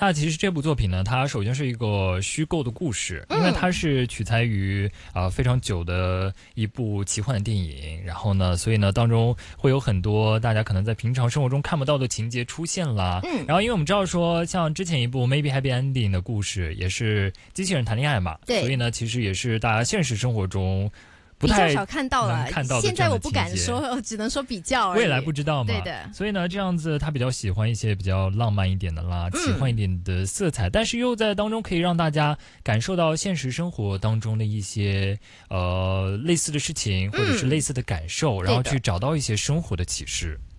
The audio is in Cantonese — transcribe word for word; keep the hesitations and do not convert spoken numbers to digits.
它其实这部作品呢，它首先是一个虚构的故事，因为它是取材于啊、呃、非常久的一部奇幻的电影，然后呢，所以呢当中会有很多大家可能在平常生活中看不到的情节出现啦。 嗯， 然后因为我们知道说，像之前一部 Maybe Happy Ending 的故事，也是机器人谈恋爱嘛， 对， 所以呢，其实也是大家现实生活中不太比较少看到了， 看到的现在我不敢说，只能说比较而已。 未来不知道嘛， 对的。 所以呢，这样子他比较喜欢一些比较浪漫一点的啦， 嗯、 奇幻一点的色彩，但是又在当中可以让大家感受到现实生活当中的一些呃类似的事情，或者是类似的感受， 嗯、 然后去找到一些生活的启示。